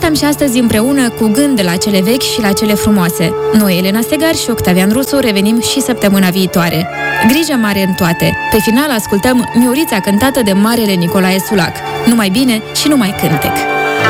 Stăm și astăzi împreună cu gând la cele vechi și la cele frumoase. Noi, Elena Stegar și Octavian Rusu, revenim și săptămâna viitoare. Grijă mare în toate. Pe final ascultăm Miorița cântată de marele Nicolae Sulac. Numai bine și numai cântec.